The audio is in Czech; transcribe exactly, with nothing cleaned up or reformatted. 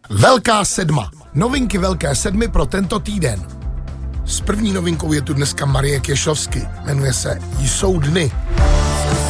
Velká sedma. Novinky Velké sedmy pro tento týden. S první novinkou je tu dneska Marie Kešovsky. Jmenuje se Jsou dny.